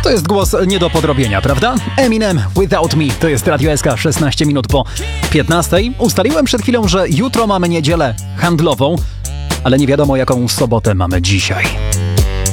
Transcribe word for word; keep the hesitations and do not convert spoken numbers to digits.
To jest głos nie do podrobienia, prawda? Eminem, Without Me, to jest Radio S K, szesnaście minut po piętnastej. Ustaliłem przed chwilą, że jutro mamy niedzielę handlową, ale nie wiadomo jaką sobotę mamy dzisiaj.